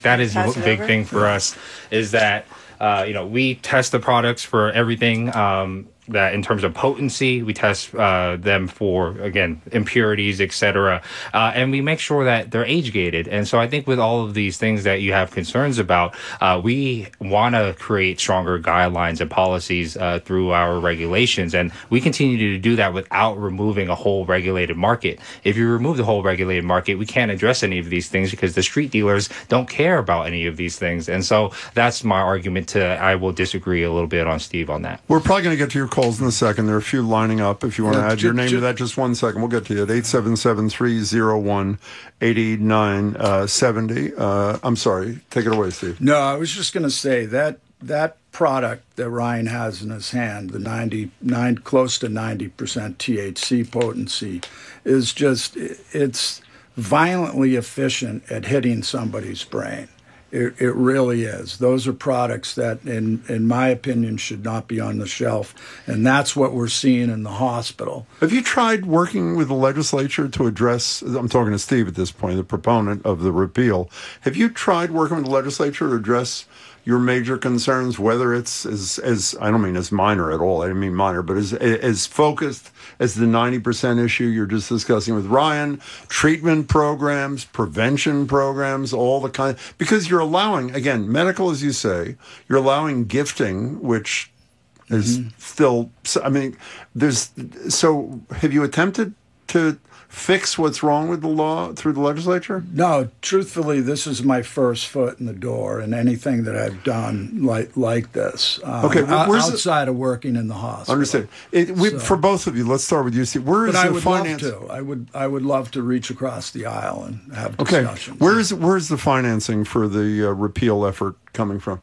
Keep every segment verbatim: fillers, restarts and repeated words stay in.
That is a big over. thing for us, is that, uh, you know, we test the products for everything. Um, that in terms of potency, we test uh, them for, again, impurities, et cetera. Uh, and we make sure that they're age gated. And so I think with all of these things that you have concerns about, uh, we want to create stronger guidelines and policies uh, through our regulations. And we continue to do that without removing a whole regulated market. If you remove the whole regulated market, we can't address any of these things because the street dealers don't care about any of these things. And so that's my argument to, I will disagree a little bit on Steve on that. We're probably going to get to your calls in a second. There are a few lining up. If you want yeah, to add j- your name j- to that, just one second. We'll get to you at eight seven seven, three oh one, eight nine seven zero. Uh, I'm sorry. Take it away, Steve. No, I was just going to say that that product that Ryan has in his hand, the ninety-nine, close to ninety percent T H C potency, is just, it's violently efficient at hitting somebody's brain. It, it really is. Those are products that, in in my opinion, should not be on the shelf, and that's what we're seeing in the hospital. Have you tried working with the legislature to address, I'm talking to Steve at this point, the proponent of the repeal, have you tried working with the legislature to address your major concerns, whether it's as, as I don't mean as minor at all, I didn't mean minor, but as as focused as the ninety percent issue you're just discussing with Ryan, treatment programs, prevention programs, all the kind, because you're allowing, again, medical, as you say, you're allowing gifting, which is mm-hmm. still, I mean, there's, so have you attempted to fix what's wrong with the law through the legislature? No, truthfully, this is my first foot in the door in anything that I've done like like this. Um, okay, well, where's outside the, of working in the hospital. Understand. It, we, so, for both of you, let's start with you, Steve. Where is but I the would finance? Love to. I would. I would love to reach across the aisle and have okay. discussions. Where is where's the financing for the uh, repeal effort coming from?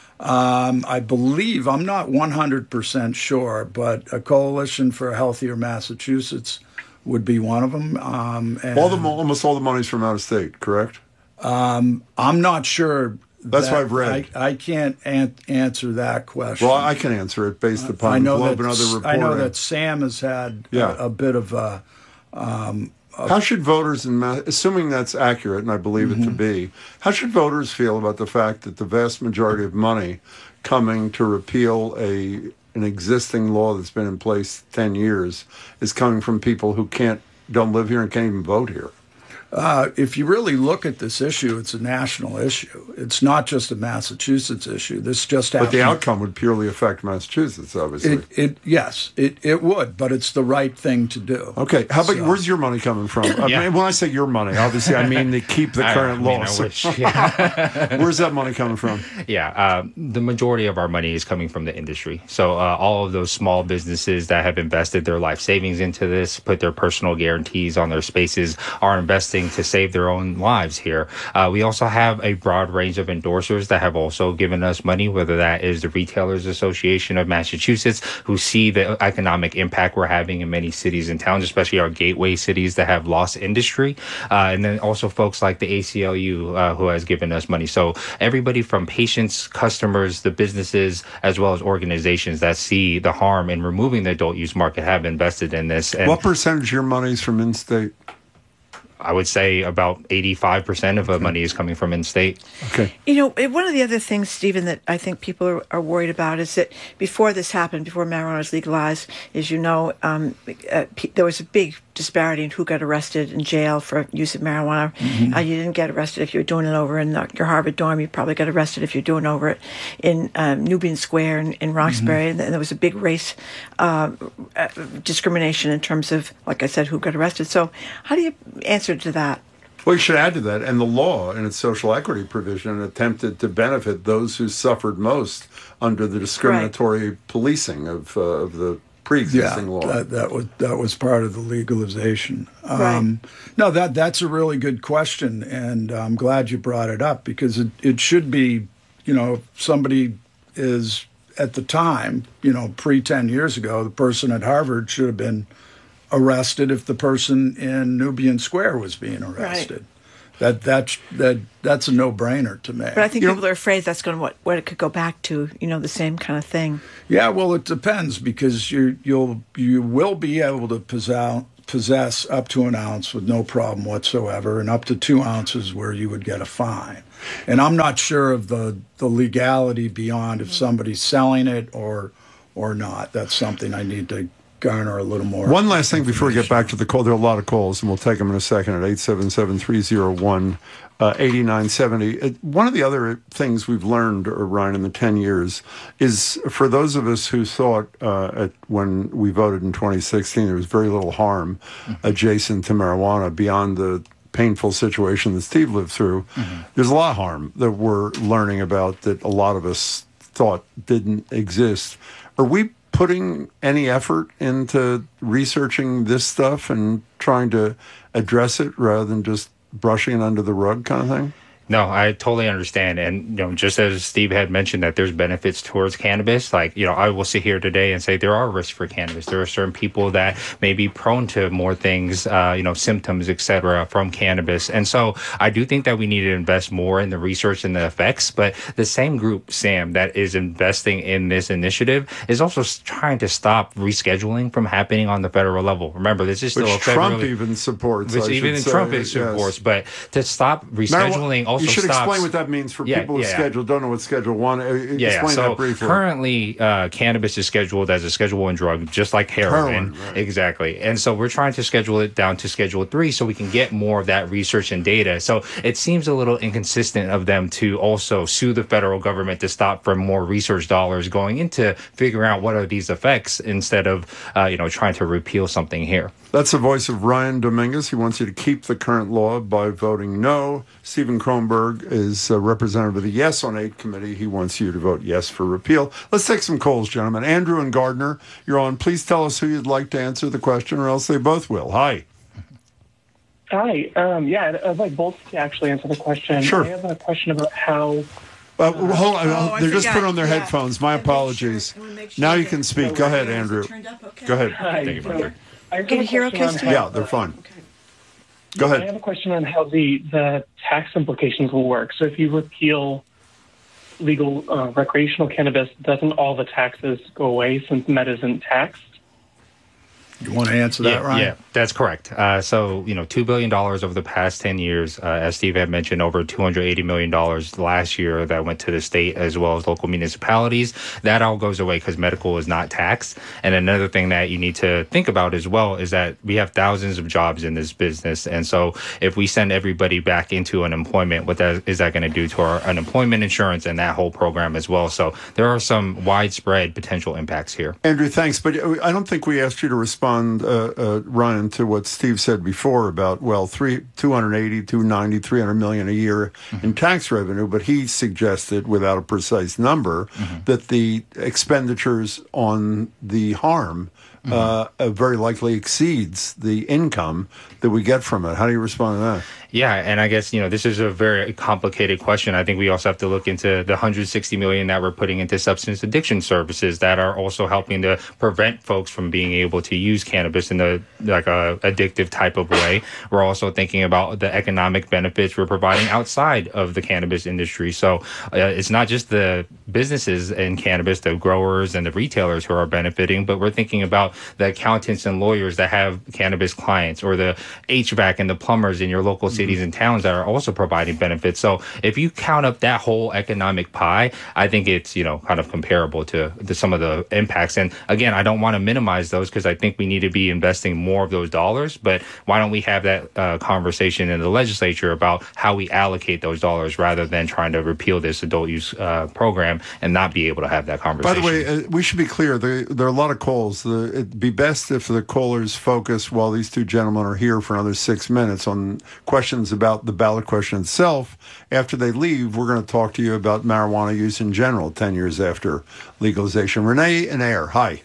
Um, I believe, I'm not one hundred percent sure, but a Coalition for a Healthier Massachusetts would be one of them. Um, and, all the almost all the money's from out of state, correct? Um, I'm not sure. That's that, what I've read. I, I can't an- answer that question. Well, I can answer it based upon I know Globe that, and other reporting. I know that Sam has had yeah. a, a bit of a... Um, a how should voters, in Ma- assuming that's accurate, and I believe mm-hmm. it to be, how should voters feel about the fact that the vast majority of money coming to repeal a an existing law that's been in place ten years is coming from people who can't, don't live here and can't even vote here? Uh, if you really look at this issue, it's a national issue. It's not just a Massachusetts issue. This just happened. But the outcome would purely affect Massachusetts, obviously. It, it yes, it, it would, but it's the right thing to do. Okay, how about so. Where's your money coming from? yeah. I mean, when I say your money, obviously I mean to keep the current I mean, laws. I wish, yeah. Where's that money coming from? Yeah, uh, the majority of our money is coming from the industry. So uh, all of those small businesses that have invested their life savings into this, put their personal guarantees on their spaces, are investing to save their own lives here. Uh, we also have a broad range of endorsers that have also given us money, whether that is the Retailers Association of Massachusetts, who see the economic impact we're having in many cities and towns, especially our gateway cities that have lost industry. Uh, and then also folks like the A C L U, uh, who has given us money. So everybody from patients, customers, the businesses, as well as organizations that see the harm in removing the adult use market have invested in this. And what percentage of your money is from in-state? I would say about eighty-five percent of the okay. money is coming from in-state. Okay. You know, one of the other things, Stephen, that I think people are, are worried about is that before this happened, before marijuana was legalized, as you know, um, uh, p- there was a big disparity in who got arrested in jail for use of marijuana. Mm-hmm. Uh, you didn't get arrested if you were doing it over in the, your Harvard dorm. You probably got arrested if you're doing over it in um, Nubian Square in, in Roxbury. Mm-hmm. And there was a big race uh, uh, discrimination in terms of, like I said, who got arrested. So how do you answer to that? Well, you should add to that, and the law in its social equity provision attempted to benefit those who suffered most under the discriminatory right. policing of, uh, of the pre-existing yeah, law. That, that was that was part of the legalization. Right. Um, no, that that's a really good question, and I'm glad you brought it up because it, it should be, you know, if somebody is at the time, you know, pre ten years ago, the person at Harvard should have been arrested if the person in Nubian Square was being arrested. Right. That that's that that's a no-brainer to me. But I think you people know, are afraid that's going to what what it could go back to. You know, the same kind of thing. Yeah, well, it depends because you you'll you will be able to possess possess up to an ounce with no problem whatsoever, and up to two ounces where you would get a fine. And I'm not sure of the, the legality beyond if somebody's selling it or or not. That's something I need to garner a little more. One last thing before we get back to the call. There are a lot of calls, and we'll take them in a second at eight seven seven, three oh one, eight nine seven oh. One of the other things we've learned, uh, Ryan, in the ten years is for those of us who thought uh, at, when we voted in twenty sixteen there was very little harm mm-hmm. adjacent to marijuana beyond the painful situation that Steve lived through, mm-hmm. there's a lot of harm that we're learning about that a lot of us thought didn't exist. Are we putting any effort into researching this stuff and trying to address it rather than just brushing it under the rug kind of thing? No, I totally understand. And, you know, just as Steve had mentioned that there's benefits towards cannabis, like, you know, I will sit here today and say there are risks for cannabis. There are certain people that may be prone to more things, uh, you know, symptoms, et cetera, from cannabis. And so I do think that we need to invest more in the research and the effects. But the same group, Sam, that is investing in this initiative is also trying to stop rescheduling from happening on the federal level. Remember, this is still which a federally, Trump even supports. Which I even say, Trump yes. supports. But to stop rescheduling also You should stops, explain what that means for yeah, people who yeah. schedule don't know what Schedule One. Uh, Yeah, explain so that briefly. Currently, uh, cannabis is scheduled as a Schedule One drug, just like heroin. Heroin, right. Exactly. And so we're trying to schedule it down to Schedule Three so we can get more of that research and data. So it seems a little inconsistent of them to also sue the federal government to stop from more research dollars going into figuring out what are these effects instead of, uh, you know, trying to repeal something here. That's the voice of Ryan Dominguez. He wants you to keep the current law by voting no. Stephen Kronberg is a representative of the Yes on Eight committee. He wants you to vote yes for repeal. Let's take some calls, gentlemen. Andrew and Gardner, you're on. Please tell us who you'd like to answer the question, or else they both will. Hi. Hi. Um, yeah, I'd, I'd like both to actually answer the question. Sure. I have a question about how... Uh, hold on. Oh, They're just forgot. put on their Yeah. headphones. My And make apologies. sure- and make sure now you that- can speak. Oh, Go ahead, Is it Andrew. turned up okay? Go ahead. Hi. Thank you, So brother. I have Can a you hear question okay, on Steve? how- Yeah, they're fine. Okay. Go I have ahead. a question on how the, the tax implications will work. So if you repeal legal uh, recreational cannabis, doesn't all the taxes go away since med isn't taxed? You want to answer that, yeah, Ryan? Yeah, that's correct. Uh, so, you know, two billion dollars over the past ten years, uh, as Steve had mentioned, over two hundred eighty million dollars last year that went to the state as well as local municipalities. That all goes away because medical is not taxed. And another thing that you need to think about as well is that we have thousands of jobs in this business. And so if we send everybody back into unemployment, what that, is that going to do to our unemployment insurance and that whole program as well? So there are some widespread potential impacts here. Andrew, thanks. But I don't think we asked you to respond, uh, uh, Ryan, to what Steve said before about, well, three, two eighty, two ninety, three hundred million a year mm-hmm. in tax revenue. But he suggested, without a precise number, mm-hmm. that the expenditures on the harm mm-hmm. uh, uh, very likely exceeds the income that we get from it. How do you respond to that? Yeah, and I guess, you know, this is a very complicated question. I think we also have to look into the one hundred sixty million dollars that we're putting into substance addiction services that are also helping to prevent folks from being able to use cannabis in a like a addictive type of way. We're also thinking about the economic benefits we're providing outside of the cannabis industry. So uh, it's not just the businesses in cannabis, the growers and the retailers who are benefiting, but we're thinking about the accountants and lawyers that have cannabis clients, or the H V A C and the plumbers in your local city. Cities and towns that are also providing benefits. So if you count up that whole economic pie, I think it's, you know, kind of comparable to, to some of the impacts. And again, I don't want to minimize those because I think we need to be investing more of those dollars. But why don't we have that uh, conversation in the legislature about how we allocate those dollars rather than trying to repeal this adult use uh, program and not be able to have that conversation. By the way, uh, we should be clear. There, there are a lot of calls. The, it'd be best if the callers focus while these two gentlemen are here for another six minutes on questions about the ballot question itself. After they leave, we're going to talk to you about marijuana use in general ten years after legalization. Renee and Air, hi.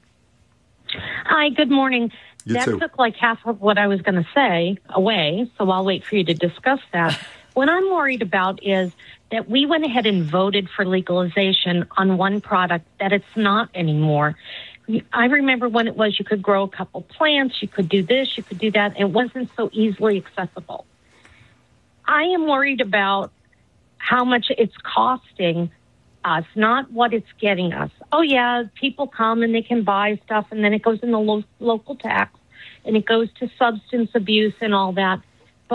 Hi, good morning. You that too. took like half of what I was going to say away, so I'll wait for you to discuss that. What I'm worried about is that we went ahead and voted for legalization on one product that it's not anymore. I remember when it was you could grow a couple plants, you could do this, you could do that, and it wasn't so easily accessible. I am worried about how much it's costing us, not what it's getting us. Oh, yeah, people come and they can buy stuff, and then it goes in the lo- local tax, and it goes to substance abuse and all that. But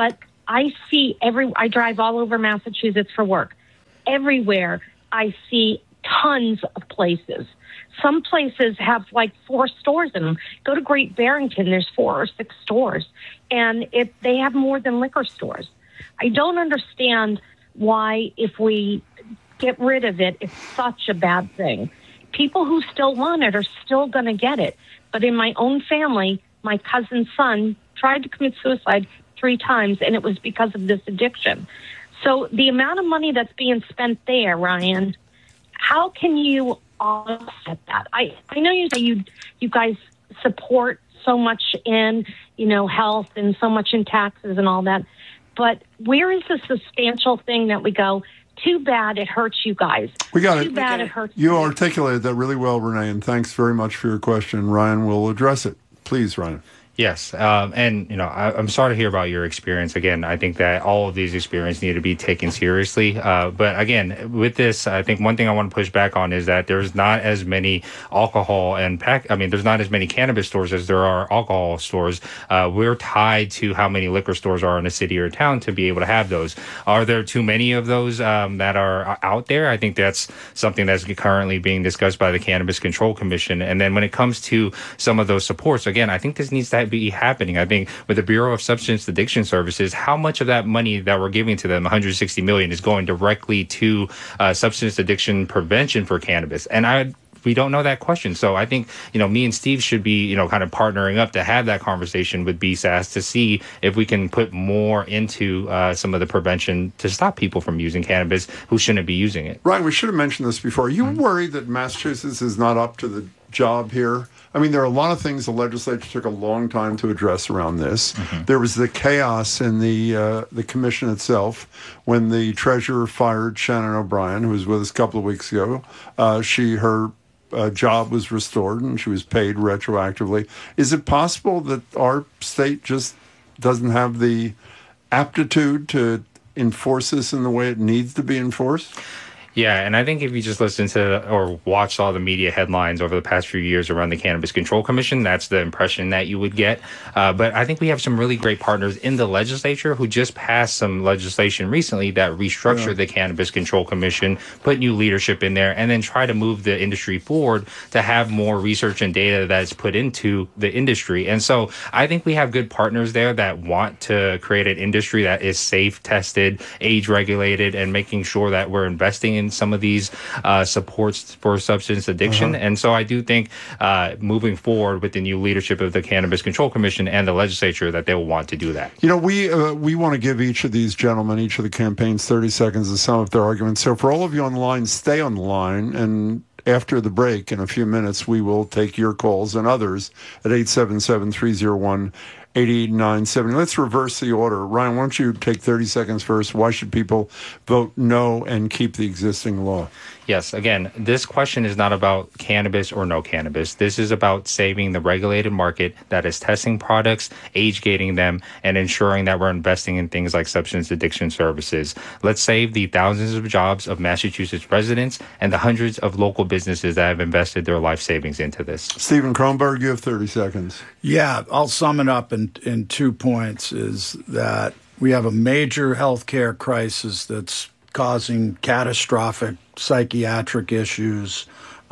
I see every, I drive all over Massachusetts for work. Everywhere I see tons of places. Some places have like four stores in them. Go to Great Barrington, there's four or six stores, and it, they have more than liquor stores. I don't understand why, if we get rid of it, it's such a bad thing. People who still want it are still going to get it. But in my own family, my cousin's son tried to commit suicide three times, and it was because of this addiction. So the amount of money that's being spent there, Ryan, how can you offset that? I, I know you say you you guys support so much in, you know, health and so much in taxes and all that, but where is the substantial thing that we go, too bad it hurts you guys. We got Too it. bad it hurts You you. articulated that really well, Renee, and thanks very much for your question. Ryan will address it. Please, Ryan. Yes, um, and you know, I, I'm sorry to hear about your experience. Again, I think that all of these experiences need to be taken seriously. Uh, but again, with this, I think one thing I want to push back on is that there's not as many alcohol and pack. I mean, there's not as many cannabis stores as there are alcohol stores. Uh, we're tied to how many liquor stores are in a city or town to be able to have those. Are there too many of those um, that are out there? I think that's something that's currently being discussed by the Cannabis Control Commission. And then when it comes to some of those supports, again, I think this needs to be happening. I think with the Bureau of Substance Addiction Services, how much of that money that we're giving to them, one hundred sixty million dollars, is going directly to uh, substance addiction prevention for cannabis? And I we don't know that question. So I think, you know, me and Steve should be, you know, kind of partnering up to have that conversation with B S A S to see if we can put more into uh, some of the prevention to stop people from using cannabis who shouldn't be using it. Ryan, we should have mentioned this before. Are you mm-hmm. worried that Massachusetts is not up to the job here? I mean, there are a lot of things the legislature took a long time to address around this. Mm-hmm. There was the chaos in the uh, the commission itself when the treasurer fired Shannon O'Brien, who was with us a couple of weeks ago. Uh, she her uh, job was restored and she was paid retroactively. Is it possible that our state just doesn't have the aptitude to enforce this in the way it needs to be enforced? Yeah, and I think if you just listen to or watch all the media headlines over the past few years around the Cannabis Control Commission, that's the impression that you would get. Uh, but I think we have some really great partners in the legislature who just passed some legislation recently that restructured yeah. the Cannabis Control Commission, put new leadership in there, and then try to move the industry forward to have more research and data that's put into the industry. And so I think we have good partners there that want to create an industry that is safe, tested, age regulated, and making sure that we're investing in some of these uh, supports for substance addiction. Uh-huh. And so I do think uh, moving forward with the new leadership of the Cannabis Control Commission and the legislature that they will want to do that. You know, we uh, we want to give each of these gentlemen, each of the campaigns, thirty seconds to sum up their arguments. So for all of you on the line, stay on the line, and after the break, in a few minutes, we will take your calls and others at eight seven seven, three oh one, eight nine seven oh. Let's reverse the order. Ryan, why don't you take thirty seconds first? Why should people vote no and keep the existing law? Yes, again, this question is not about cannabis or no cannabis. This is about saving the regulated market that is testing products, age gating them, and ensuring that we're investing in things like substance addiction services. Let's save the thousands of jobs of Massachusetts residents and the hundreds of local businesses that have invested their life savings into this. Stephen Kronberg, you have thirty seconds. Yeah, I'll sum it up in, in two points, is that we have a major healthcare crisis that's causing catastrophic psychiatric issues,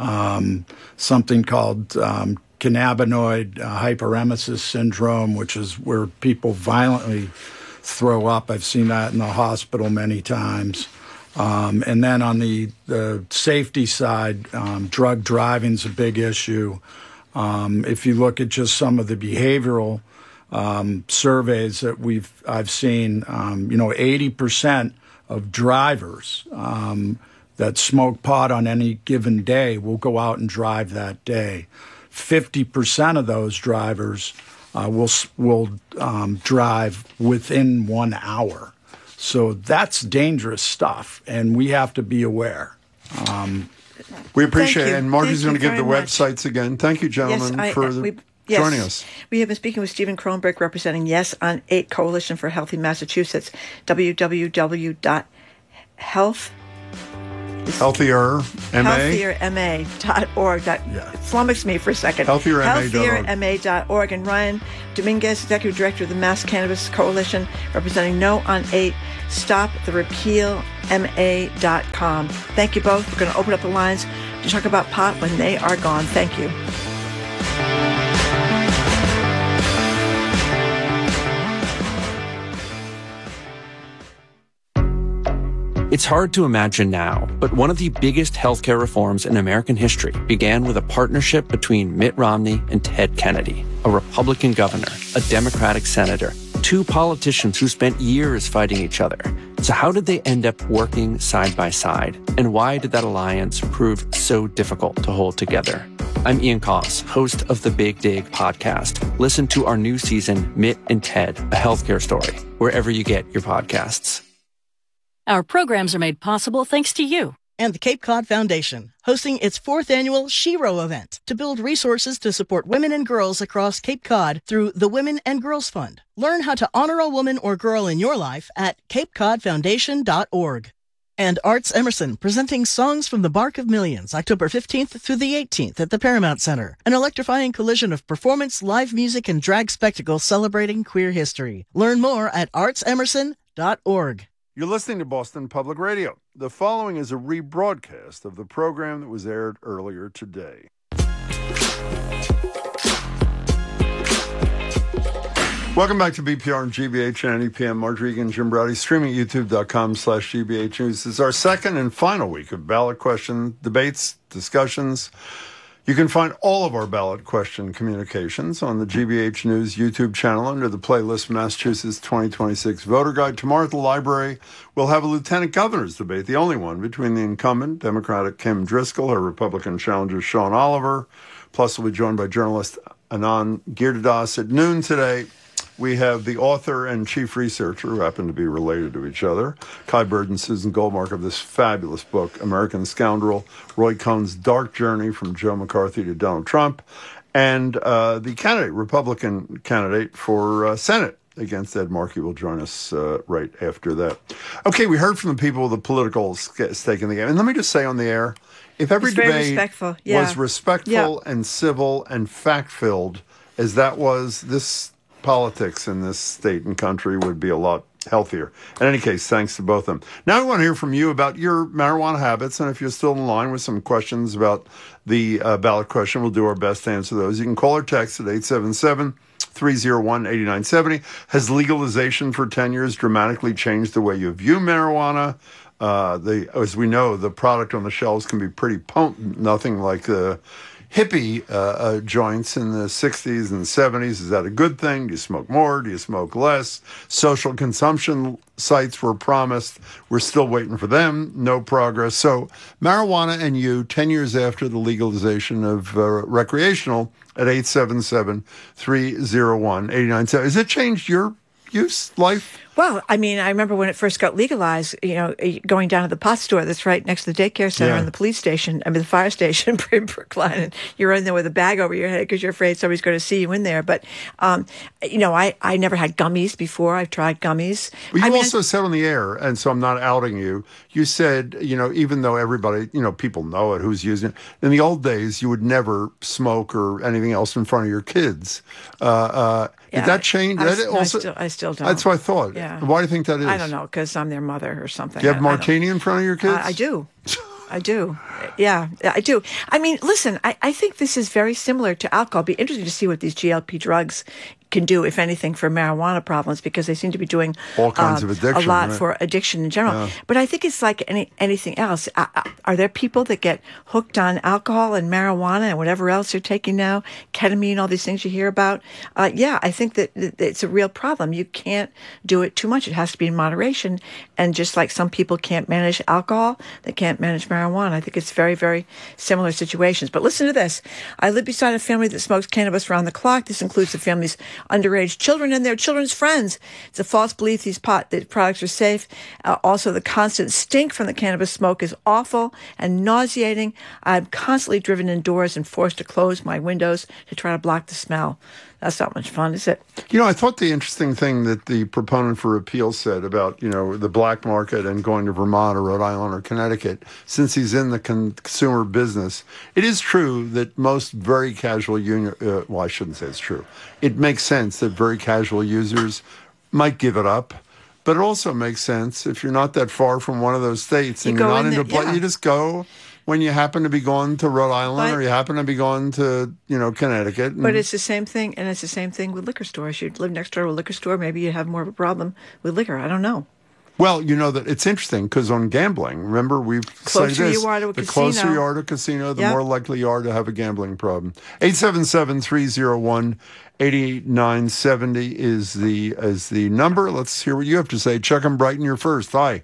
um, something called um, cannabinoid uh, hyperemesis syndrome, which is where people violently throw up. I've seen that in the hospital many times. Um, and then on the, the safety side, um, drug driving is a big issue. Um, if you look at just some of the behavioral um, surveys that we've I've seen, um, you know, eighty percent of drivers um, that smoke pot on any given day will go out and drive that day. fifty percent of those drivers uh, will will um, drive within one hour. So that's dangerous stuff, and we have to be aware. Um, we appreciate it. And Marty's going to give the much. websites again. Thank you, gentlemen, yes, I, for uh, the, we, yes. joining us. We have been speaking with Stephen Kronberg, representing Yes on eight Coalition for Healthy Massachusetts, w w w dot health Healthier, M A? healthier M A dot org. That Yeah. flummoxed me for a second. healthier M A dot org. healthier M A dot org. And Ryan Dominguez, Executive Director of the Mass Cannabis Coalition, representing No on eight, stop the repeal M A dot com. Thank you both. We're going to open up the lines to talk about pot when they are gone. Thank you. It's hard to imagine now, but one of the biggest healthcare reforms in American history began with a partnership between Mitt Romney and Ted Kennedy, a Republican governor, a Democratic senator, two politicians who spent years fighting each other. So how did they end up working side by side? And why did that alliance prove so difficult to hold together? I'm Ian Coss, host of the Big Dig podcast. Listen to our new season, Mitt and Ted, a healthcare story, wherever you get your podcasts. Our programs are made possible thanks to you. And the Cape Cod Foundation, hosting its fourth annual Shero event to build resources to support women and girls across Cape Cod through the Women and Girls Fund. Learn how to honor a woman or girl in your life at cape cod foundation dot org. And Arts Emerson, presenting Songs from the Bark of Millions, October fifteenth through the eighteenth at the Paramount Center. An electrifying collision of performance, live music, and drag spectacle celebrating queer history. Learn more at arts emerson dot org. You're listening to Boston Public Radio. The following is a rebroadcast of the program that was aired earlier today. Welcome back to B P R and G B H and E P M. Marge Regan, Jim Browdy, streaming at youtube.com slash GBH News. This is our second and final week of ballot question debates, discussions. You can find all of our ballot question communications on the G B H News YouTube channel under the playlist Massachusetts twenty twenty-six Voter Guide. Tomorrow at the library, we'll have a lieutenant governor's debate, the only one, between the incumbent Democratic Kim Driscoll, her Republican challenger Sean Oliver. Plus, we'll be joined by journalist Anand Girdadas at noon today. We have the author and chief researcher, who happen to be related to each other, Kai Bird and Susan Goldmark, of this fabulous book, American Scoundrel, Roy Cohn's Dark Journey from Joe McCarthy to Donald Trump, and uh, the candidate, Republican candidate for uh, Senate against Ed Markey will join us uh, right after that. Okay, we heard from the people with a political stake in the game. And let me just say on the air, if every It's very debate respectful. Yeah. was respectful Yeah. and civil and fact-filled, as that was, this politics in this state and country would be a lot healthier. In any case, thanks to both of them. Now we want to hear from you about your marijuana habits, and if you're still in line with some questions about the uh, ballot question, we'll do our best to answer those. You can call or text at eight seven seven, three oh one, eight nine seven oh. Has legalization for ten years dramatically changed the way you view marijuana? Uh, the, as we know, the product on the shelves can be pretty potent, nothing like the hippie uh, uh, joints in the sixties and seventies. Is that a good thing? Do you smoke more? Do you smoke less? Social consumption sites were promised. We're still waiting for them. No progress. So marijuana and you, ten years after the legalization of uh, recreational, at eight seven seven, three oh one, eight nine seven oh. Has it changed your use, life? Well, I mean, I remember when it first got legalized, you know, going down to the pot store that's right next to the daycare center Yeah. and the police station, I mean, the fire station in Brookline, and you're in there with a bag over your head because you're afraid somebody's going to see you in there. But, um, you know, I, I never had gummies before. I've tried gummies. Well, you I mean, also said on the air, and so I'm not outing you, you said, you know, even though everybody, you know, people know it, who's using it, in the old days, you would never smoke or anything else in front of your kids. Uh, uh, Yeah, did that change? I, That I, also, I, still, I still don't. That's what I thought. Yeah. Why do you think that is? I don't know, because I'm their mother or something. Do you have I- I don't- martini in front of your kids? I, I do. I do. Yeah, I do. I mean, listen, I, I think this is very similar to alcohol. It'll be interesting to see what these G L P drugs can do, if anything, for marijuana problems, because they seem to be doing All kinds uh, of addiction, a lot right? for addiction in general. Yeah. But I think it's like any anything else. Uh, uh, are there people that get hooked on alcohol and marijuana and whatever else you're taking now, ketamine, all these things you hear about? Uh, yeah, I think that that it's a real problem. You can't do it too much. It has to be in moderation. And just like some people can't manage alcohol, they can't manage marijuana. I think it's very, very similar situations. But listen to this. I live beside a family that smokes cannabis around the clock. This includes the family's underage children and their children's friends. It's a false belief these pot the products are safe. Uh, also, the constant stink from the cannabis smoke is awful and nauseating. I'm constantly driven indoors and forced to close my windows to try to block the smell. That's not much fun, is it? You know, I thought the interesting thing that the proponent for repeal said about, you know, the black market and going to Vermont or Rhode Island or Connecticut, since he's in the consumer business, it is true that most very casual union, uh, well, I shouldn't say it's true. It makes sense that very casual users might give it up. But it also makes sense if you're not that far from one of those states and You you are go not in into the- play, yeah. you just go when you happen to be going to Rhode Island But- or you happen to be going to, you know, Connecticut. But and- it's the same thing, and it's the same thing with liquor stores. You live next door to a liquor store, maybe you have more of a problem with liquor. I don't know. Well, you know that it's interesting because on gambling, remember we've said Closer this, you are to a the casino. closer you are to a casino, the Yep. more likely you are to have a gambling problem. eight seven seven, three oh one, eight nine seven oh is the is the number. Let's hear what you have to say. Chuck and Brighton, you're first. Hi.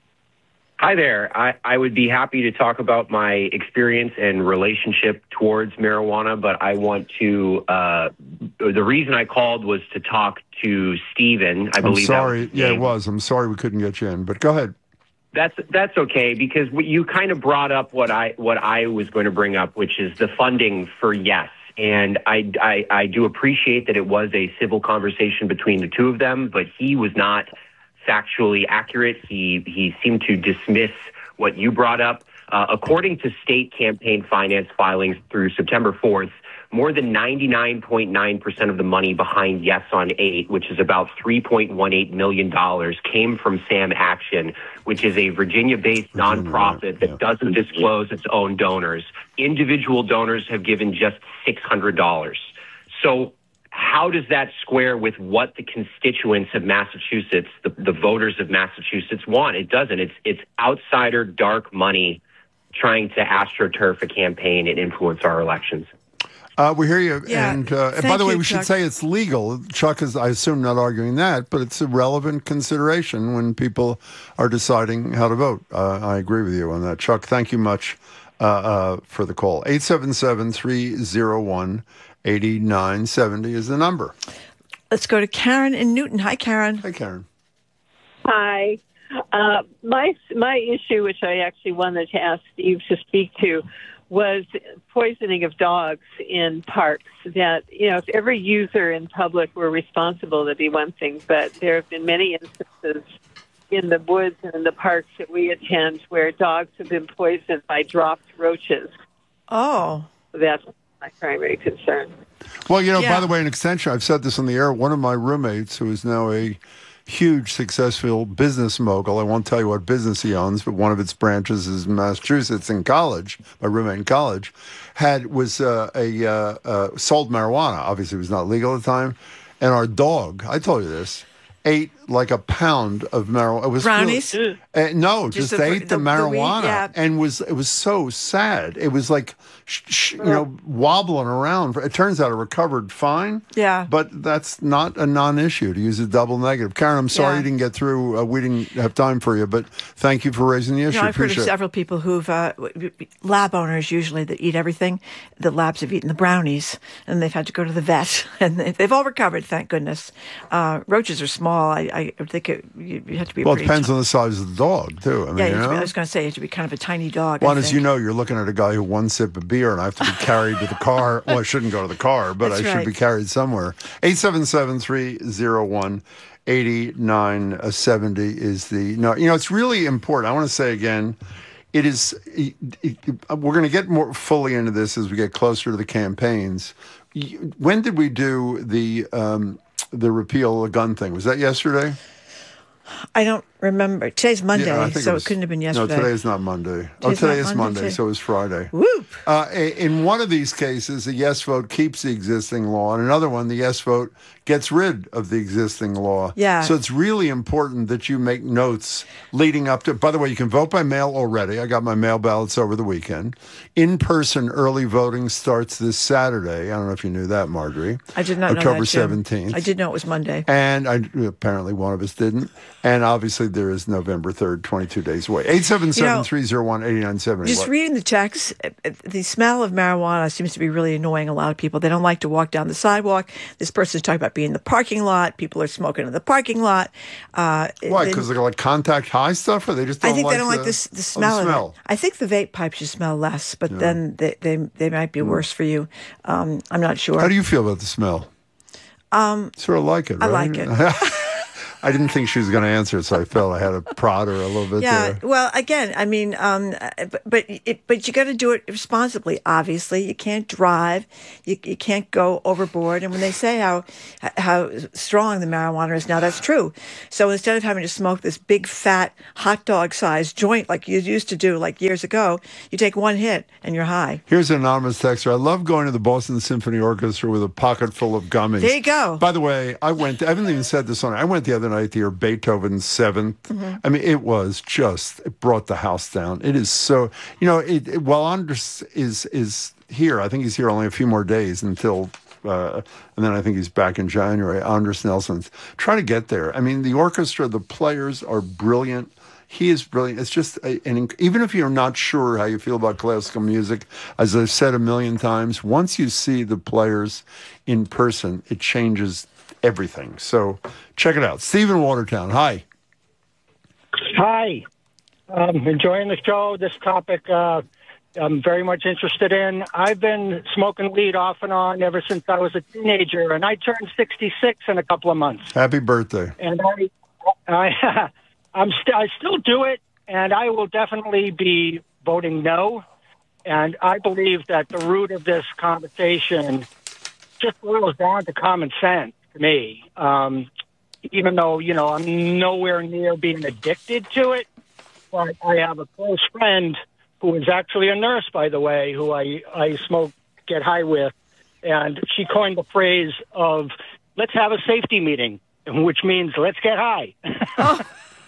Hi there. I, I would be happy to talk about my experience and relationship towards marijuana, but I want to, uh, the reason I called was to talk to Stephen. I I'm believe sorry. that was his Yeah, it name. was. I'm sorry we couldn't get you in, but go ahead. That's that's okay, because what you kind of brought up what I what I was going to bring up, which is the funding for Yes. And I, I, I do appreciate that it was a civil conversation between the two of them, but he was not factually accurate. He he seemed to dismiss what you brought up. Uh, according to state campaign finance filings through September fourth, more than ninety-nine point nine percent of the money behind Yes on eight, which is about three point one eight million dollars, came from Sam Action, which is a Virginia-based Virginia, nonprofit that yeah. doesn't disclose its own donors. Individual donors have given just six hundred dollars. So how does that square with what the constituents of Massachusetts, the, the voters of Massachusetts want? It doesn't. It's it's outsider dark money trying to astroturf a campaign and influence our elections. Uh, we hear you. Yeah, and, uh, and by thank the way, you, we Chuck. should say it's legal. Chuck is, I assume, not arguing that, but it's a relevant consideration when people are deciding how to vote. Uh, I agree with you on that. Chuck, thank you much uh, uh, for the call. eight seven seven, three oh one, eight nine seven oh is the number. Let's go to Karen in Newton. Hi, Karen. Hi, Karen. Hi. Uh, my my issue, which I actually wanted to ask Steve to speak to, was poisoning of dogs in parks. That, you know, if every user in public were responsible, that'd be one thing. But there have been many instances in the woods and in the parks that we attend where dogs have been poisoned by dropped roaches. Oh. That's my primary concern. Well, you know, Yeah. by the way, an extension, I've said this on the air, one of my roommates, who is now a huge, successful business mogul, I won't tell you what business he owns, but one of its branches is in Massachusetts in college, my roommate in college, had, was uh, a, uh, uh, sold marijuana. Obviously, it was not legal at the time. And our dog, I told you this, ate like a pound of marijuana. It was Brownies? really- uh, no, Just just, the- ate the, the- the weed, marijuana, yeah. and was it was so sad. It was like, sh- sh- you know, wobbling around. It turns out it recovered fine. Yeah. But that's not a non-issue, to use a double negative. Karen, I'm sorry Yeah. you didn't get through. Uh, we didn't have time for you, but thank you for raising the issue. You know, I've heard of Appreciate it. several people who've, uh, w- w- lab owners usually that eat everything. The labs have eaten the brownies, and they've had to go to the vet, and they- they've all recovered, thank goodness. Uh, roaches are small. I, I think it, you, you have to be Well, it pretty depends on the size of the dog, too. I mean, Yeah, you you have to be- know? I was going to say, you have to be kind of a tiny dog. I One, as think. you know, you're looking at a guy who one sip of beer, and I have to be carried to the car. Well, I shouldn't go to the car, but That's I should right. be carried somewhere. eight seven seven, three oh one, eight nine seven oh is the... No, you know, it's really important. I want to say again, it is... It, it, we're going to get more fully into this as we get closer to the campaigns. You- When did we do the um, the repeal of gun thing? Was that yesterday? I don't remember. Today's Monday, Yeah, I think so it, was- couldn't have been yesterday. No, today is not Monday. oh, Today's today not is Monday, Monday, too. so it's Friday. Whoop! Uh, i- in one of these cases, a yes vote keeps the existing law. In another one, the yes vote gets rid of the existing law. Yeah. So it's really important that you make notes leading up to... By the way, you can vote by mail already. I got my mail ballots over the weekend. In-person early voting starts this Saturday. I don't know if you knew that, Marjorie. I did not know October that, Jim. seventeenth. I did know it was Monday. And I, apparently one of us didn't. And obviously there is November third, twenty-two days away. eight seven seven, three oh one, eight nine seven oh. Just reading the text, uh, uh, the smell of marijuana seems to be really annoying a lot of people. They don't like to walk down the sidewalk. This person's talking about being in the parking lot. People are smoking in the parking lot. Uh, Why? they- Because they're like contact high stuff, or they just don't I think like they don't the, like this, the oh, smell the of smell. it. I think the vape pipe should smell less, but then they, they they might be worse for you. Um, I'm not sure. How do you feel about the smell? Um, sort of like it, right? I like it. I didn't think she was going to answer, so I felt I had to prod her a little bit yeah, there. Well, again, I mean, um, but but, it, but you got to do it responsibly. Obviously, you can't drive, you you can't go overboard. And when they say how how strong the marijuana is now, that's true. So instead of having to smoke this big fat hot dog sized joint like you used to do like years ago, you take one hit and you're high. Here's an anonymous texter. I love going to the Boston Symphony Orchestra with a pocket full of gummies. There you go. By the way, I went. I haven't even said this on. I went the other night to hear Beethoven's Seventh. Mm-hmm. I mean, it was just, it brought the house down. It is so, you know, it, it, while Anders is is here, I think he's here only a few more days until, uh, and then I think he's back in January. Anders Nelson's. Try to get there. I mean, the orchestra, the players are brilliant. He is brilliant. It's just, a, an, even if you're not sure how you feel about classical music, as I've said a million times, once you see the players in person, it changes everything. So check it out. Stephen Watertown, hi. Hi. Um, enjoying the show. This topic uh, I'm very much interested in. I've been smoking weed off and on ever since I was a teenager, and I turned sixty-six in a couple of months. Happy birthday. And I, I, I'm st- I still do it, and I will definitely be voting no. And I believe that the root of this conversation just boils down to common sense to me. Um, even though, you know, I'm nowhere near being addicted to it, but I have a close friend who is actually a nurse, by the way, who I, I smoke, get high with. And she coined the phrase of, let's have a safety meeting, which means let's get high. Oh.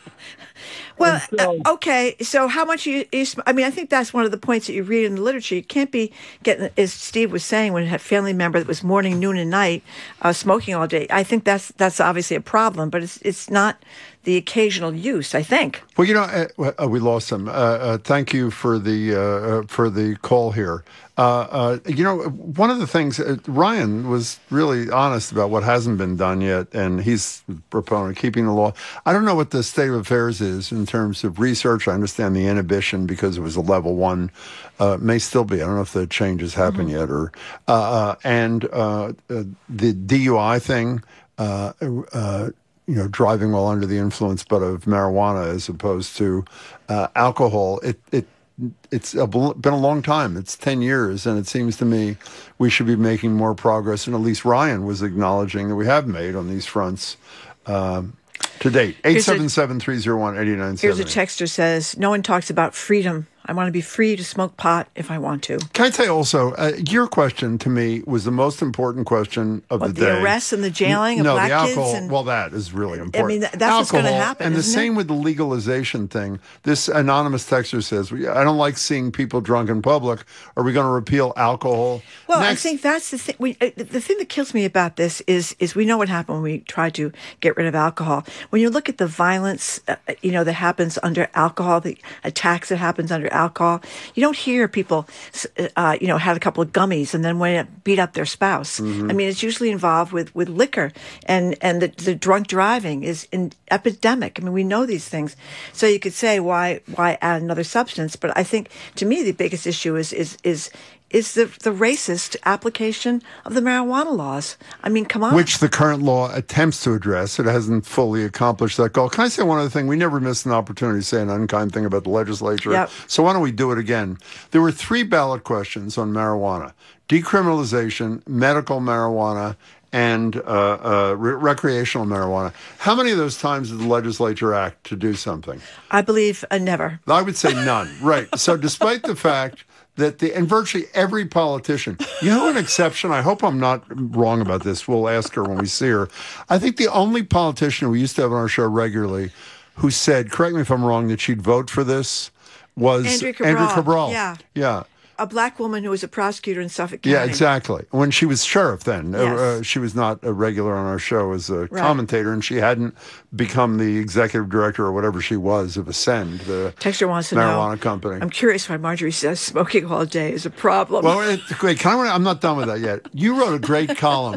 Well, so, uh, okay, so how much you, you, I mean, I think that's one of the points that you read in the literature. You can't be getting, as Steve was saying, when you had a family member that was morning, noon, and night uh, smoking all day. I think that's that's obviously a problem, but it's it's not the occasional use, I think. Well, you know, uh, uh, we lost him. Uh, uh, thank you for the uh, for the call here. Uh, uh, you know, one of the things, uh, Ryan was really honest about what hasn't been done yet, and he's a proponent of keeping the law. I don't know what the state of affairs is in terms of research. I understand the inhibition because it was a level one, uh, may still be. I don't know if the changes happened mm-hmm. yet, or uh, uh, and uh, uh, the D U I thing. Uh, uh, you know, driving while under the influence, but of marijuana as opposed to uh, alcohol. It it it's a, been a long time. It's ten years, and it seems to me we should be making more progress. And at least Ryan was acknowledging that we have made on these fronts um, to date. eight seven seven, three oh one, eight nine seven eight. Here's a texter says, no one talks about freedom. I want to be free to smoke pot if I want to. Can I tell you also, uh, your question to me was the most important question of what, the day. The arrests and the jailing of no, black the alcohol, kids? And, well, that is really important. I mean, that's alcohol, what's going to happen, And the isn't same it? with the legalization thing. This anonymous texter says, I don't like seeing people drunk in public. Are we going to repeal alcohol? Well, Next. I think that's the thing. We, uh, the thing that kills me about this is is we know what happened when we tried to get rid of alcohol. When you look at the violence, uh, you know, that happens under alcohol, the attacks that happens under alcohol, you don't hear people, uh, you know, had a couple of gummies and then went and beat up their spouse. Mm-hmm. I mean, it's usually involved with, with liquor, and, and the, the drunk driving is an epidemic. I mean, we know these things. So you could say, why why add another substance? But I think, to me, the biggest issue is is is is the the racist application of the marijuana laws. I mean, come on. Which the current law attempts to address. It hasn't fully accomplished that goal. Can I say one other thing? We never missed an opportunity to say an unkind thing about the legislature. Yep. So why don't we do it again? There were three ballot questions on marijuana. Decriminalization, medical marijuana, and uh, uh, re- recreational marijuana. How many of those times did the legislature act to do something? I believe uh, never. I would say none. Right. So despite the fact that the, and virtually every politician, you know, an exception, I hope I'm not wrong about this, we'll ask her when we see her. I think the only politician we used to have on our show regularly who said, correct me if I'm wrong, that she'd vote for this was Andrea Cabral. Andrea Cabral. Yeah. Yeah. A black woman who was a prosecutor in Suffolk County. Yeah, exactly. When she was sheriff then. Yes. Uh, she was not a regular on our show as a right. commentator, and she hadn't become the executive director or whatever she was of Ascend, the Texter wants to marijuana know, company. I'm curious why Marjorie says smoking all day is a problem. Well, it, wait, can I, I'm not done with that yet. You wrote a great column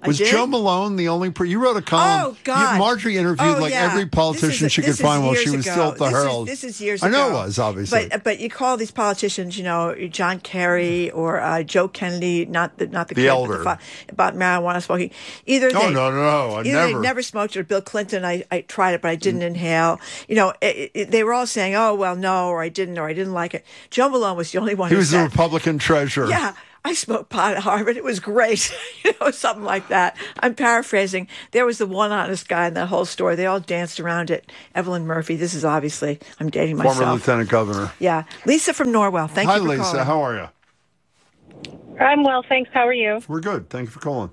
Was Joe Malone the only? Per- you wrote a column. Oh God! You, Marjorie interviewed oh, like yeah. every politician a, she could find while she was ago. still at the this Herald. Is, this is years I ago. know it was, obviously. But but you call these politicians, you know, John Kerry or uh, Joe Kennedy, not the not the, the kid, elder, but the fa- about marijuana smoking. Either they, oh no no, I either never. they never smoked, or Bill Clinton. I, I tried it, but I didn't mm. inhale. You know, it, it, they were all saying, "Oh well, no," or "I didn't," or "I didn't like it." Joe Malone was the only one. He who was said, the Republican treasurer. Yeah. I smoked pot at Harvard. It was great. you know, something like that. I'm paraphrasing. There was the one honest guy in that whole story. They all danced around it. Evelyn Murphy. This is obviously, I'm dating myself. Former lieutenant governor. Yeah. Lisa from Norwell. Thank Hi, you for Lisa. calling. How are you? I'm well, thanks. How are you? We're good. Thank you for calling.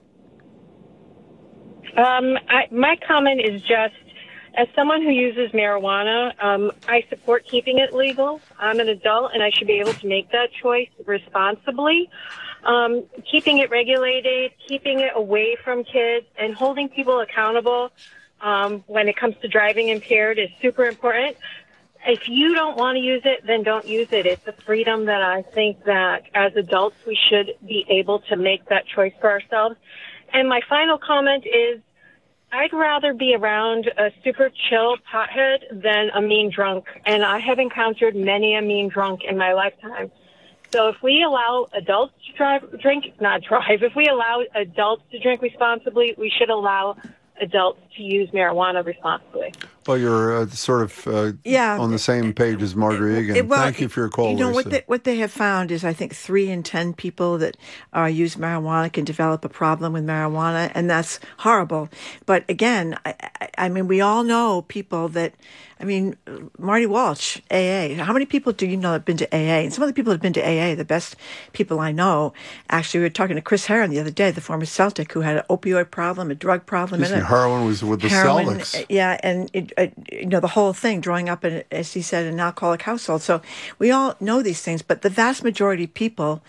Um, I, my comment is just, as someone who uses marijuana, um, I support keeping it legal. I'm an adult, and I should be able to make that choice responsibly. Um, keeping it regulated, keeping it away from kids, and holding people accountable um, when it comes to driving impaired is super important. If you don't want to use it, then don't use it. It's a freedom that I think that as adults we should be able to make that choice for ourselves. And my final comment is, I'd rather be around a super chill pothead than a mean drunk. And I have encountered many a mean drunk in my lifetime. So if we allow adults to drive, drink, not drive, if we allow adults to drink responsibly, we should allow adults to use marijuana responsibly. Well, you're uh, sort of uh, yeah. on the same page as Marjorie Egan. It, well, Thank you for your call, You know, Lisa. what they, what they have found is, I think, three in ten people that uh, use marijuana can develop a problem with marijuana, and that's horrible. But again, I, I, I mean, we all know people that, I mean, Marty Walsh, A A. How many people do you know that have been to A A? And some of the people that have been to A A, the best people I know, actually, we were talking to Chris Herron the other day, the former Celtic, who had an opioid problem, a drug problem. Excuse and me, heroin was with the heroin, Celtics. Yeah, and it, uh, you know, the whole thing, growing up in, as he said, an alcoholic household. So we all know these things, but the vast majority of people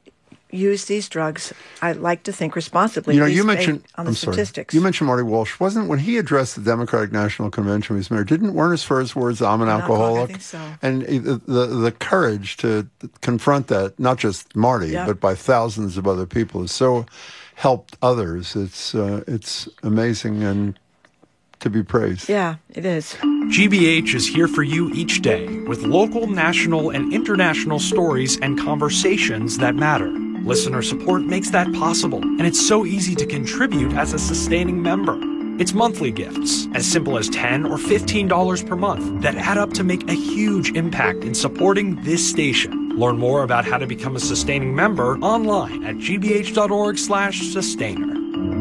use these drugs, I like to think, responsibly. You know, you mentioned on the I'm statistics. Sorry, you mentioned Marty Walsh. Wasn't when he addressed the Democratic National Convention when he was mayor? Didn't weren't his first words, "I'm an, an alcoholic"? I think so. And the, the the courage to confront that, not just Marty, yeah. but by thousands of other people, has so helped others. It's uh, it's amazing and to be praised. Yeah, it is. G B H is here for you each day with local, national, and international stories and conversations that matter. Listener support makes that possible, and it's so easy to contribute as a sustaining member. It's monthly gifts, as simple as ten dollars or fifteen dollars per month, that add up to make a huge impact in supporting this station. Learn more about how to become a sustaining member online at gbh.org slash sustainer.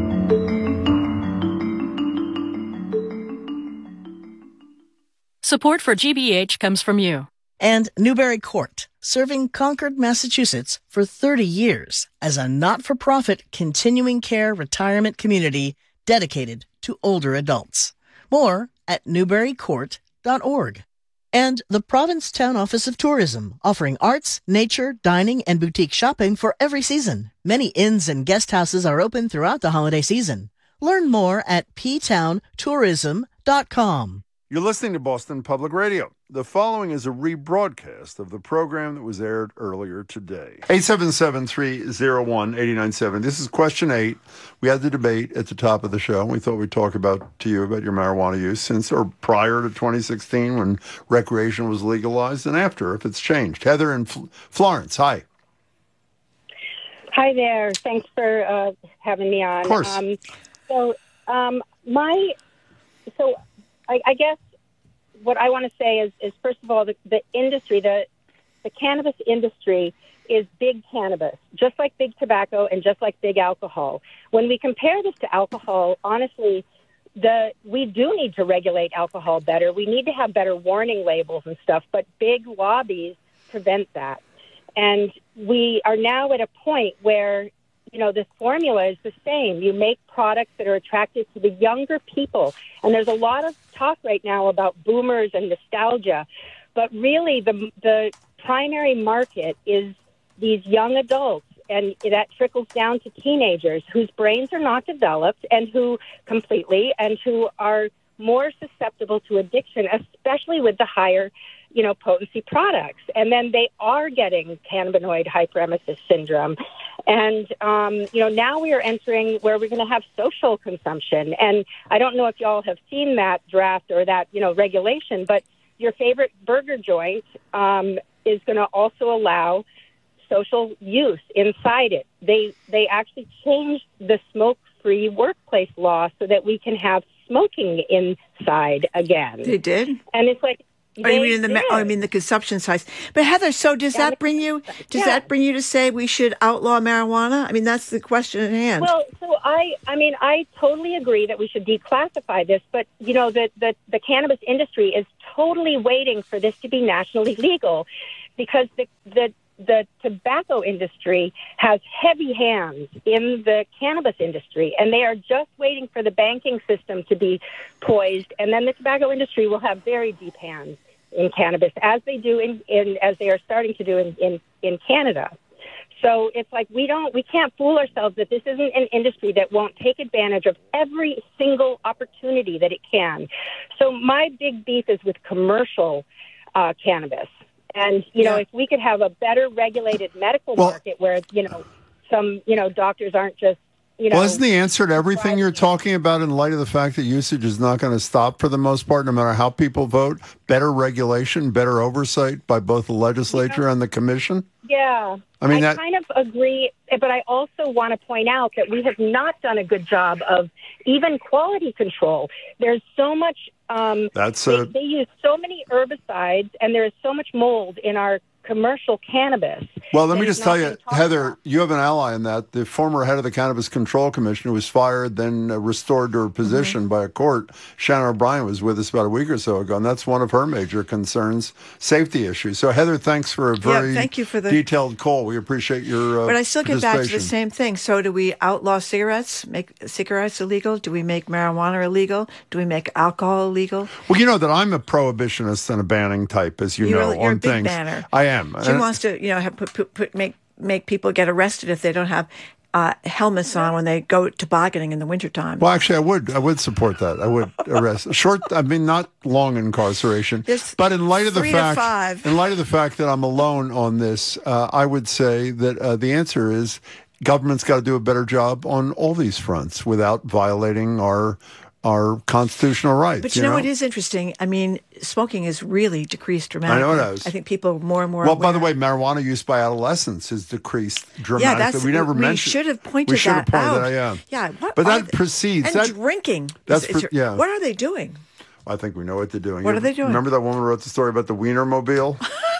Support for G B H comes from you. And Newbury Court, serving Concord, Massachusetts for thirty years as a not-for-profit continuing care retirement community dedicated to older adults. More at newbury court dot org. And the Provincetown Office of Tourism, offering arts, nature, dining, and boutique shopping for every season. Many inns and guest houses are open throughout the holiday season. Learn more at p town tourism dot com. You're listening to Boston Public Radio. The following is a rebroadcast of the program that was aired earlier today. eight seven seven, three oh one, eight nine seven. This is question eight. We had the debate at the top of the show. We thought we'd talk about to you about your marijuana use since or prior to twenty sixteen when recreation was legalized and after, if it's changed. Heather and F- Florence, hi. Hi there. Thanks for uh, having me on. Of course. Um, so um, my, so I, I guess what I want to say is, is first of all, the, the industry, the the cannabis industry is big cannabis, just like big tobacco and just like big alcohol. When we compare this to alcohol, honestly, the we do need to regulate alcohol better. We need to have better warning labels and stuff, but big lobbies prevent that. And we are now at a point where, you know, this formula is the same. You make products that are attractive to the younger people. And there's a lot of talk right now about boomers and nostalgia. But really, the the primary market is these young adults. And that trickles down to teenagers whose brains are not developed and who completely and who are more susceptible to addiction, especially with the higher, you know, potency products. And then they are getting cannabinoid hyperemesis syndrome. And, um, you know, now we are entering where we're going to have social consumption. And I don't know if y'all have seen that draft or that, you know, regulation, but your favorite burger joint um, is going to also allow social use inside it. They they actually changed the smoke-free workplace law so that we can have smoking inside again. They did? And it's like, Oh, you mean in the ma- oh, I mean the consumption size. But Heather, so does that bring you? Does Yeah. that bring you to say we should outlaw marijuana? I mean, that's the question at hand. Well, so I, I mean, I totally agree that we should declassify this, but you know, the, the the cannabis industry is totally waiting for this to be nationally legal, because the the the tobacco industry has heavy hands in the cannabis industry, and they are just waiting for the banking system to be poised, and then the tobacco industry will have very deep hands in cannabis, as they do in, in as they are starting to do in, in, in Canada. So it's like we don't, we can't fool ourselves that this isn't an industry that won't take advantage of every single opportunity that it can. So my big beef is with commercial uh, cannabis. And, you know, if we could have a better regulated medical Well- market where, you know, some, you know, doctors aren't just, you know. Well, isn't the answer to everything you're talking about, in light of the fact that usage is not going to stop for the most part, no matter how people vote, better regulation, better oversight by both the legislature and the commission? Yeah. I mean, that- kind of agree, but I also want to point out that we have not done a good job of even quality control. There's so much, um, That's they, a- they use so many herbicides, and there is so much mold in our commercial cannabis. Well, let that me is just not tell you, being talked Heather, about. you have an ally in that. The former head of the Cannabis Control Commission, who was fired, then uh, restored to her position Mm-hmm. by a court, Shannon O'Brien, was with us about a week or so ago, and that's one of her major concerns, safety issues. So, Heather, thanks for a very thank you for the- detailed call. We appreciate your uh, But I still get back to the participation. same thing. So do we outlaw cigarettes, make cigarettes illegal? Do we make marijuana illegal? Do we make alcohol illegal? Well, you know that I'm a prohibitionist and a banning type, as you You're- know, you're a on big things. banner. I am. Jim And- wants to, you know, have put, put, put make make people get arrested if they don't have uh, helmets on when they go tobogganing in the wintertime. Well, actually, I would. I would support that. I would arrest short. I mean, not long incarceration. There's But in light of the three to fact, five. in light of the fact that I'm alone on this, uh, I would say that uh, the answer is government's got to do a better job on all these fronts without violating our our constitutional rights. But you, know, what is interesting? I mean, smoking has really decreased dramatically. I know it has. I think people are more and more Well, aware. by the way, marijuana use by adolescents has decreased dramatically. yeah, that's we never we mentioned. should have pointed we should that have pointed out. that out. Yeah, what but are that they- precedes and that. drinking. That's Is- is- pre- yeah. What are they doing? I think we know what they're doing. What You are they doing? Remember that woman who wrote the story about the Wienermobile?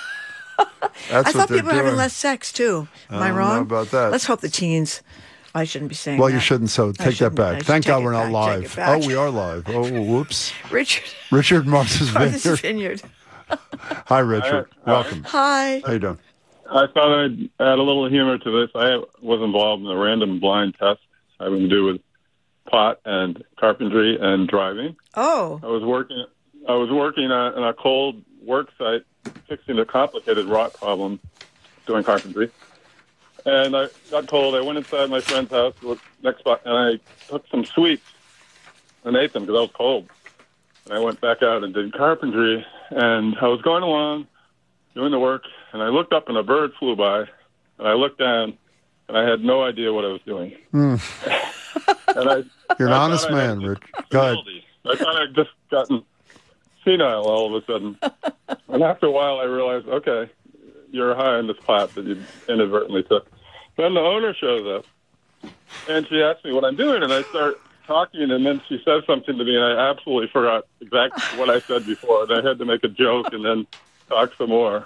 That's I what thought they're people were having doing. less sex too. Am I I, don't know wrong about that. Let's hope the teens. I shouldn't be saying Well, that. you shouldn't. So I take that shouldn't. I back. should Thank take God it we're not back, live. take it back. Oh, we are live. Oh, whoops. Richard. Richard Martha's Martha's Vineyard. Vineyard. Hi, Richard. Hi. Welcome. Hi. How you doing? I thought I'd add a little humor to this. I was involved in a random blind test having to do with pot and carpentry and driving. Oh. I was working. I was working on, on a cold work site, fixing a complicated rock problem, doing carpentry. And I got cold. I went inside my friend's house, looked next spot, and I took some sweets and ate them because I was cold. And I went back out and did carpentry. And I was going along, doing the work, and I looked up and a bird flew by. And I looked down, and I had no idea what I was doing. Mm. And I, You're an I honest thought I had man, Rich. Go ahead. I thought I'd just gotten senile all of a sudden. And after a while, I realized, okay, you're high on this pot that you inadvertently took. Then the owner shows up, and she asks me what I'm doing, and I start talking, and then she says something to me, and I absolutely forgot exactly what I said before, and I had to make a joke and then talk some more.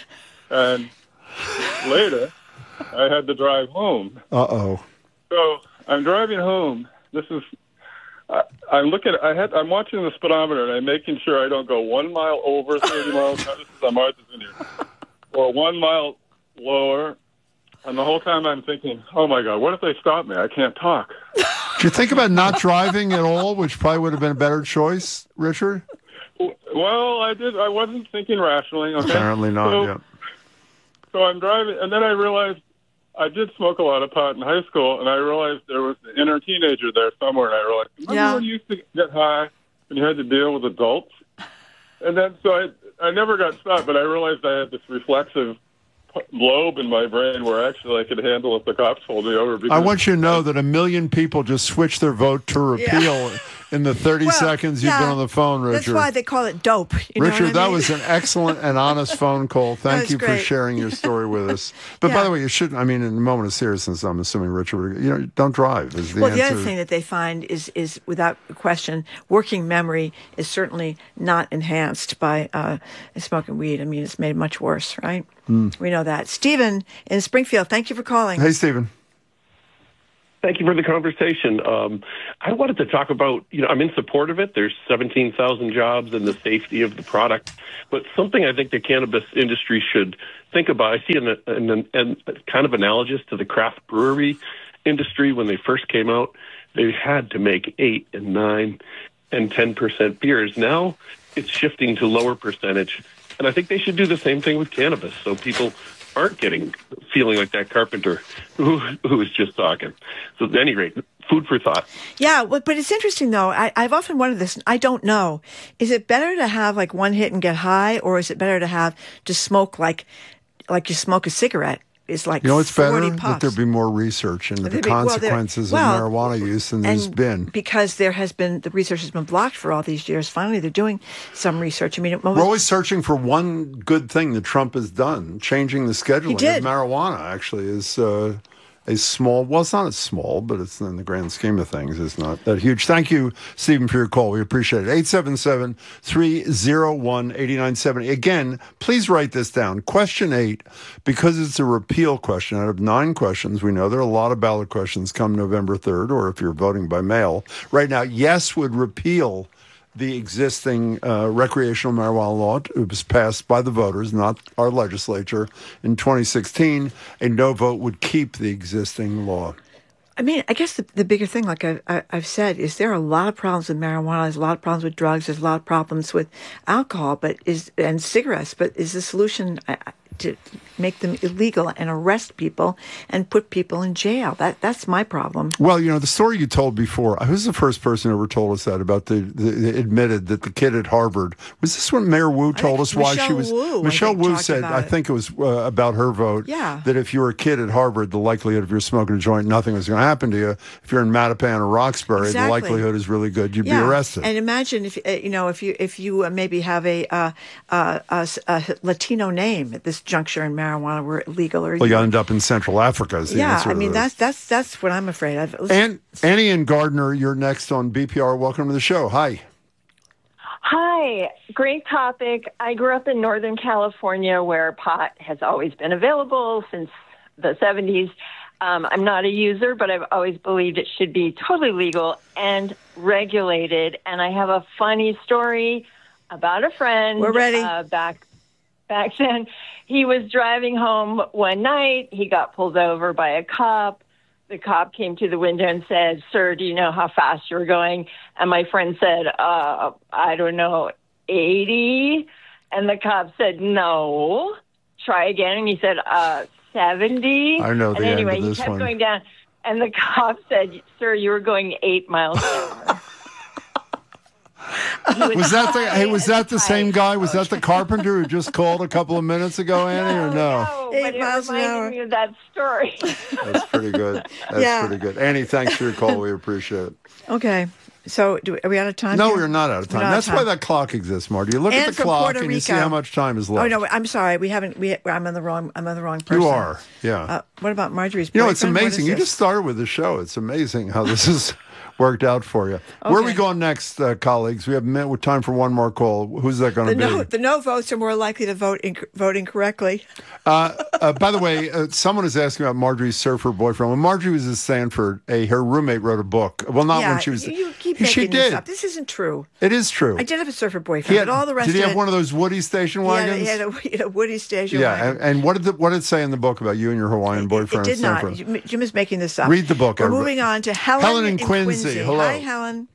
And later, I had to drive home. Uh-oh. So I'm driving home. This is, I, I'm looking, I had, I'm watching the speedometer, and I'm making sure I don't go one mile over thirty miles. Now, this is on Martha's Vineyard. Or one mile lower. And the whole time I'm thinking, oh, my God, what if they stop me? I can't talk. Did you think about not driving at all, which probably would have been a better choice, Richard? Well, I did. I wasn't thinking rationally. Okay? Apparently not, so, yeah. So I'm driving, and then I realized I did smoke a lot of pot in high school, and I realized there was an inner teenager there somewhere, and I realized, remember Yeah. when you used to get high and you had to deal with adults? And then, so I, I never got stopped, but I realized I had this reflexive lobe in my brain where actually I could handle if the cops pulled me over. I want you to know that a million people just switched their vote to repeal Yeah. in the thirty Well, seconds you've yeah, been on the phone, Richard. That's why they call it dope. You know Richard, what I that mean? was an excellent and honest phone call. Thank was you for great. sharing your story with us. But by Yeah. the way, you shouldn't, I mean, in a moment of seriousness, I'm assuming, Richard, you know, don't drive is the well, answer. the other thing that they find is, is without question, working memory is certainly not enhanced by uh, smoking weed. I mean, it's made much worse, right? Mm. We know that. Stephen in Springfield, thank you for calling. Hey, Stephen. Thank you for the conversation. Um, I wanted to talk about, you know, I'm in support of it. There's seventeen thousand jobs and the safety of the product. But something I think the cannabis industry should think about, I see an, an, an, kind of analogous to the craft brewery industry when they first came out. They had to make eight and nine and ten percent beers. Now it's shifting to lower percentage. And I think they should do the same thing with cannabis so people aren't getting feeling like that carpenter who who was just talking. So at any rate, food for thought. Yeah, well, but it's interesting though. I, I've often wondered this. I don't know. Is it better to have like one hit and get high, or is it better to have to smoke like like you smoke a cigarette? Is like You know, it's better forty that puffs. there be more research into the There'd be- well, there- consequences well, of marijuana use than there's and been. because there has been the research has been blocked for all these years. Finally, they're doing some research. I mean, it, We're always searching for one good thing that Trump has done. Changing the scheduling did. of marijuana actually is uh, a small, well, it's not as small, but it's in the grand scheme of things, it's not that huge. Thank you, Stephen, for your call. We appreciate it. eight seven seven, three oh one, eight nine seven zero. Again, please write this down. Question eight, because it's a repeal question. Out of nine questions, we know there are a lot of ballot questions come November third, or if you're voting by mail. Right now, yes would repeal the existing uh, recreational marijuana law. It was passed by the voters, not our legislature, in twenty sixteen. A no vote would keep the existing law. I mean, I guess the, the bigger thing, like I, I, I've said, is there are a lot of problems with marijuana. There's a lot of problems with drugs. There's a lot of problems with alcohol, but is and cigarettes. But is the solution uh, to make them illegal and arrest people and put people in jail? That that's my problem. Well, you know, the story you told before, who's the first person who ever told us that about the, the, the admitted that the kid at Harvard, was this when Mayor Wu told us why Michelle she was, Wu, I Michelle think, Wu talked said, about I it. think it was uh, about her vote, Yeah. that if you were a kid at Harvard, the likelihood of you're smoking a joint, nothing was going to happen to you. If you're in Mattapan or Roxbury, Exactly. the likelihood is really good you'd Yeah. be arrested. And imagine if uh, you know if you if you uh, maybe have a, uh, uh, a s- a Latino name at this juncture in marijuana were illegal or Well, you end up in Central Africa is the yeah. answer I to mean this. that's that's that's what I'm afraid of. And Annie and Gardner, you're next on B P R. Welcome to the show. Hi. Hi, great topic. I grew up in Northern California where pot has always been available since the seventies. Um, I'm not a user, but I've always believed it should be totally legal and regulated. And I have a funny story about a friend. We're ready. Uh, back back then, he was driving home one night. He got pulled over by a cop. The cop came to the window and said, "Sir, do you know how fast you were going?" And my friend said, uh, I don't know, eighty? And the cop said, "No, try again." And he said, uh, seventy? I know the and end anyway, of this he kept one. going down. And the cop said, "Sir, you were going eight miles an hour." Was that the hey? Was that the same guy? Was that the carpenter who just called a couple of minutes ago, Annie, or no? Oh, but it reminded me of that story. That's pretty good. That's Yeah. pretty good. Annie, thanks for your call. We appreciate it. Okay. So do, are we out of time? No, here? we're not out of We're time. not out That's of why time. that clock exists, Marty. You look And at the from clock Puerto and you see Rico. how much time is left. Oh no, I'm sorry. We haven't. We I'm on the wrong. I'm on the wrong person. You are, yeah. Uh, what about Marjorie's? You know, it's boyfriend? What amazing. is You this? just started with the show. It's amazing how this has worked out for you. Where are we Okay. going next, uh, colleagues? We have a minute with time for one more call. Who's that going the to be? no the no votes are more likely to vote inc- vote incorrectly. Uh, uh, by the way, uh, someone is asking about Marjorie's surfer boyfriend. When Marjorie was at Stanford, a her roommate wrote a book. Well, not yeah, when she was. You, you keep she making did. this up. This isn't true. It is true. I did have a surfer boyfriend, He had- but all the rest did he of have it, one of those Woody station he had, wagons? he had a, he had a Woody station yeah, wagon. and, and what did the, what did it say in the book about you and your Hawaiian It boyfriend? did at not. Stanford? Jim Jim is making this up. Read the book, We're everybody. moving on to Helen, Helen in in Quincy. Hello. Hi, Helen.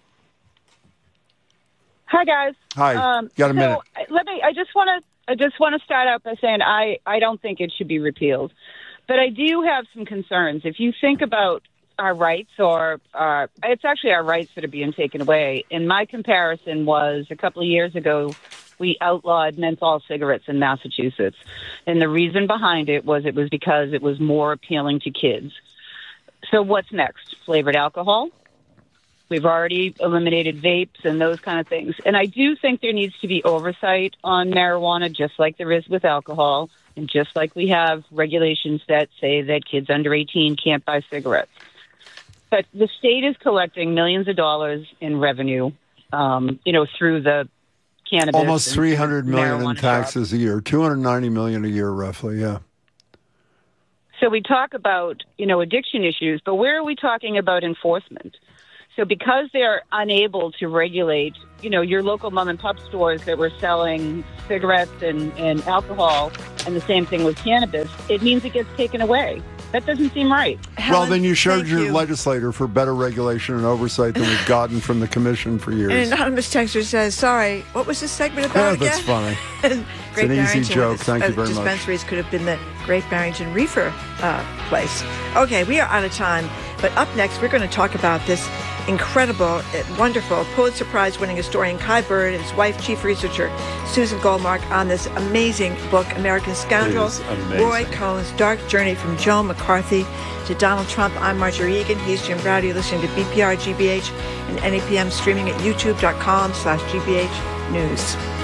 Hi guys. Hi. Um, Got a so minute. uh, Let me. I just want to. I just want to start out by saying I. I don't think it should be repealed, but I do have some concerns. If you think about our rights, or uh, it's actually our rights that are being taken away. And my comparison was a couple of years ago. we outlawed menthol cigarettes in Massachusetts. And the reason behind it was it was because it was more appealing to kids. So what's next? Flavored alcohol? We've already eliminated vapes and those kind of things. And I do think there needs to be oversight on marijuana, just like there is with alcohol, and just like we have regulations that say that kids under eighteen can't buy cigarettes. But the state is collecting millions of dollars in revenue, um, you know, through the cannabis. Almost three hundred million in marijuana taxes a year, two hundred ninety million a year, roughly. Yeah. So we talk about, you know, addiction issues, but where are we talking about enforcement? So because they're unable to regulate, you know, your local mom and pop stores that were selling cigarettes and, and alcohol, and the same thing with cannabis, it means it gets taken away. That doesn't seem right. Well, then you showed your you. legislator for better regulation and oversight than we've gotten from the commission for years. An anonymous texter says, sorry, what was this segment about yeah, that's again? funny. It's an easy joke. Thank uh, you very much. Dispensaries could have been the Great Barrington Reefer uh, place. Okay, we are out of time. But up next, we're going to talk about this incredible, wonderful Pulitzer Prize-winning historian Kai Bird and his wife, chief researcher Susan Goldmark, on this amazing book, American Scoundrel, Roy Cohn's Dark Journey from Joe McCarthy to Donald Trump. I'm Marjorie Egan. He's Jim Browder. You're listening to B P R G B H and N E P M, streaming at youtube.com slash GBH News.